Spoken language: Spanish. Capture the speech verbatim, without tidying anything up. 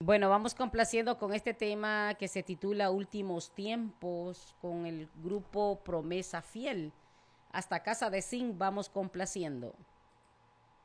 Bueno, vamos complaciendo con este tema que se titula Últimos Tiempos con el grupo Promesa Fiel. Hasta Casa de Zinc vamos complaciendo.